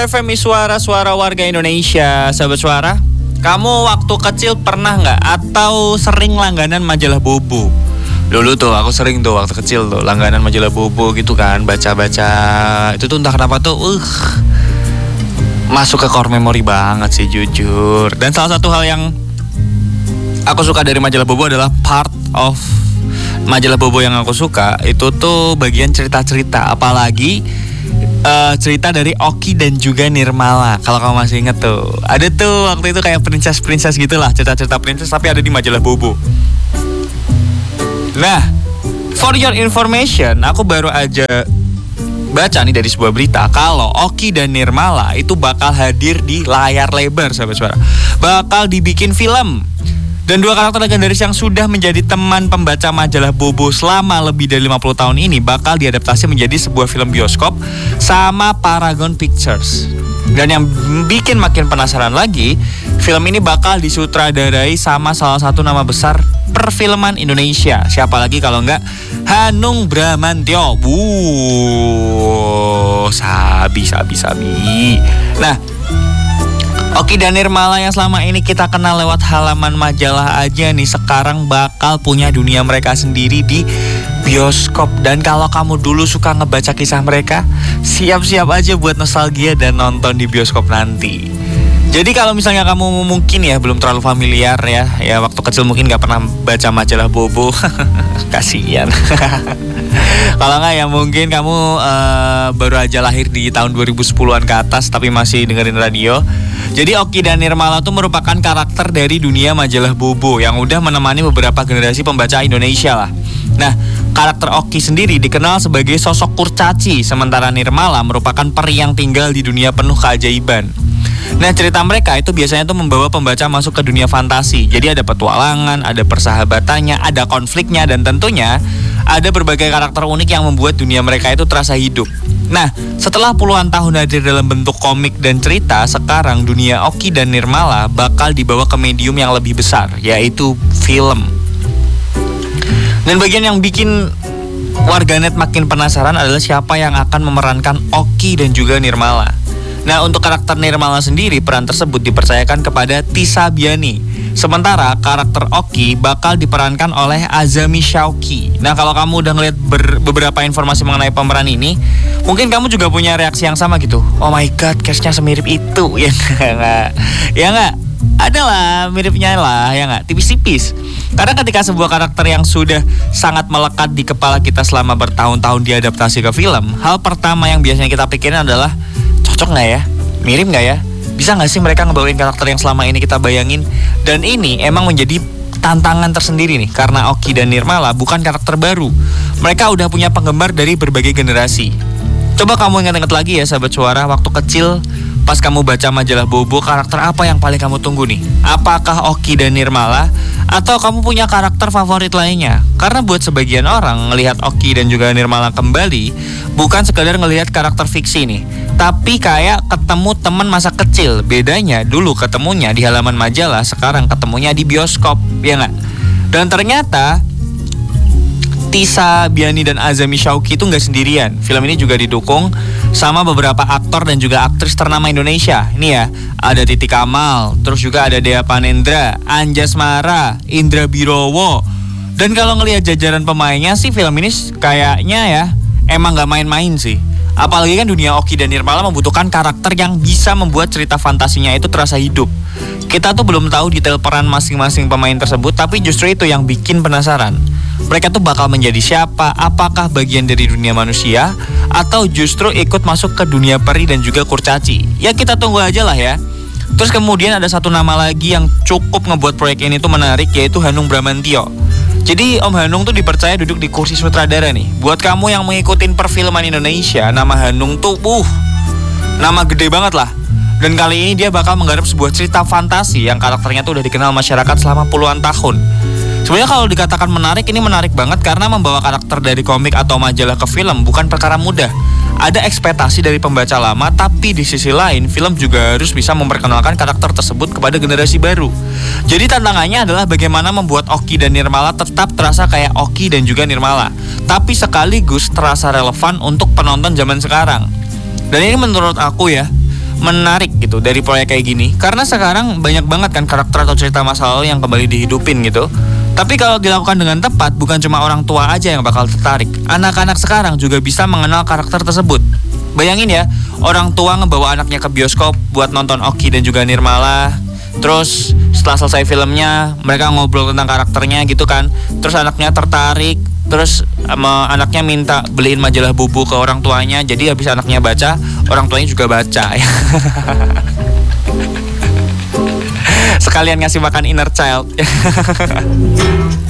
FMI Suara Warga Indonesia. Sahabat Suara, kamu waktu kecil pernah nggak atau sering langganan majalah Bobo? Dulu tuh aku sering tuh waktu kecil tuh langganan majalah Bobo gitu kan, baca-baca. Itu tuh entah kenapa tuh masuk ke core memory banget sih jujur. Dan salah satu hal yang aku suka dari majalah Bobo adalah part of majalah Bobo yang aku suka itu tuh bagian cerita-cerita, apalagi cerita dari Oki dan juga Nirmala. Kalau kamu masih inget tuh, ada tuh waktu itu kayak princess gitulah, cerita-cerita princess tapi ada di majalah Bobo. Nah, for your information, aku baru aja baca nih dari sebuah berita kalau Oki dan Nirmala itu bakal hadir di layar lebar, sahabat Suara. Bakal dibikin film. Dan dua karakter legendaris yang sudah menjadi teman pembaca majalah Bobo selama lebih dari 50 tahun ini bakal diadaptasi menjadi sebuah film bioskop sama Paragon Pictures. Dan yang bikin makin penasaran lagi, film ini bakal disutradarai sama salah satu nama besar perfilman Indonesia. Siapa lagi kalau enggak Hanung Bramantyo. Sabi. Nah, Oki dan Nirmala yang selama ini kita kenal lewat halaman majalah aja nih, sekarang bakal punya dunia mereka sendiri di bioskop. Dan kalau kamu dulu suka ngebaca kisah mereka, siap-siap aja buat nostalgia dan nonton di bioskop nanti. Jadi kalau misalnya kamu mungkin ya belum terlalu familiar ya waktu kecil mungkin gak pernah baca majalah Bobo, kasihan. Kalau nggak ya mungkin kamu baru aja lahir di tahun 2010-an ke atas tapi masih dengerin radio. Jadi Oki dan Nirmala itu merupakan karakter dari dunia majalah Bobo yang udah menemani beberapa generasi pembaca Indonesia lah. Nah, karakter Oki sendiri dikenal sebagai sosok kurcaci, sementara Nirmala merupakan peri yang tinggal di dunia penuh keajaiban. Nah, cerita mereka itu biasanya tuh membawa pembaca masuk ke dunia fantasi. Jadi ada petualangan, ada persahabatannya, ada konfliknya, dan tentunya ada berbagai karakter unik yang membuat dunia mereka itu terasa hidup. Nah, setelah puluhan tahun hadir dalam bentuk komik dan cerita, sekarang dunia Oki dan Nirmala bakal dibawa ke medium yang lebih besar, yaitu film. Dan bagian yang bikin warganet makin penasaran adalah siapa yang akan memerankan Oki dan juga Nirmala. Nah, untuk karakter Nirmala sendiri, peran tersebut dipercayakan kepada Tisa Biani. Sementara karakter Oki bakal diperankan oleh Azami Shauki. Nah, kalau kamu udah ngeliat beberapa informasi mengenai pemeran ini, mungkin kamu juga punya reaksi yang sama gitu. Oh my god, cast-nya semirip itu. Ya nggak? Ya nggak? Ada lah miripnya lah, ya nggak? Tipis-tipis. Karena ketika sebuah karakter yang sudah sangat melekat di kepala kita selama bertahun-tahun diadaptasi ke film, hal pertama yang biasanya kita pikirin adalah cocok nggak ya? Mirip nggak ya? Bisa nggak sih mereka ngebawain karakter yang selama ini kita bayangin? Dan ini emang menjadi tantangan tersendiri nih, karena Oki dan Nirmala bukan karakter baru. Mereka udah punya penggemar dari berbagai generasi. Coba kamu ingat-ingat lagi ya sahabat Suara, waktu kecil pas kamu baca majalah Bobo, karakter apa yang paling kamu tunggu nih? Apakah Oki dan Nirmala? Atau kamu punya karakter favorit lainnya? Karena buat sebagian orang, ngelihat Oki dan juga Nirmala kembali bukan sekadar ngelihat karakter fiksi nih, tapi kayak ketemu teman masa kecil. Bedanya dulu ketemunya di halaman majalah, sekarang ketemunya di bioskop, ya nggak? Dan ternyata Tisa Biani dan Azami Shauki itu nggak sendirian. Film ini juga didukung sama beberapa aktor dan juga aktris ternama Indonesia. Ini ya, ada Titi Kamal, terus juga ada Dea Panendra, Anjasmara, Indra Birowo. Dan kalau ngelihat jajaran pemainnya sih, film ini kayaknya ya emang nggak main-main sih. Apalagi kan dunia Oki dan Nirmala membutuhkan karakter yang bisa membuat cerita fantasinya itu terasa hidup. Kita tuh belum tahu detail peran masing-masing pemain tersebut, tapi justru itu yang bikin penasaran. Mereka tuh bakal menjadi siapa? Apakah bagian dari dunia manusia? Atau justru ikut masuk ke dunia peri dan juga kurcaci? Ya kita tunggu aja lah ya. Terus kemudian ada satu nama lagi yang cukup ngebuat proyek ini tuh menarik, yaitu Hanung Bramantyo. Jadi Om Hanung tuh dipercaya duduk di kursi sutradara nih. Buat kamu yang mengikutin perfilman Indonesia, nama Hanung tuh nama gede banget lah. Dan kali ini dia bakal menggarap sebuah cerita fantasi yang karakternya tuh udah dikenal masyarakat selama puluhan tahun. Sebenarnya kalau dikatakan menarik, ini menarik banget karena membawa karakter dari komik atau majalah ke film bukan perkara mudah. Ada ekspektasi dari pembaca lama, tapi di sisi lain film juga harus bisa memperkenalkan karakter tersebut kepada generasi baru. Jadi tantangannya adalah bagaimana membuat Oki dan Nirmala tetap terasa kayak Oki dan juga Nirmala, tapi sekaligus terasa relevan untuk penonton zaman sekarang. Dan ini menurut aku ya, menarik gitu dari proyek kayak gini. Karena sekarang banyak banget kan karakter atau cerita masa lalu yang kembali dihidupin gitu. Tapi kalau dilakukan dengan tepat, bukan cuma orang tua aja yang bakal tertarik. Anak-anak sekarang juga bisa mengenal karakter tersebut. Bayangin ya, orang tua ngebawa anaknya ke bioskop buat nonton Oki dan juga Nirmala. Terus setelah selesai filmnya, mereka ngobrol tentang karakternya gitu kan. Terus anaknya tertarik. Terus anaknya minta beliin majalah bubu ke orang tuanya. Jadi habis anaknya baca, orang tuanya juga baca. Sekalian ngasih makan inner child.